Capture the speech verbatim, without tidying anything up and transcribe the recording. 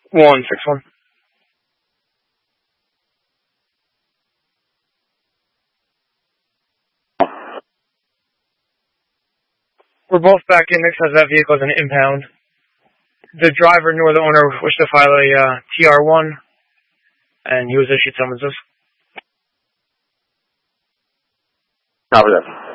one six one. We're both back in. Next has that vehicle as an impound. The driver nor the owner wish to file a uh, T R one, and he was issued summonses. Copy that.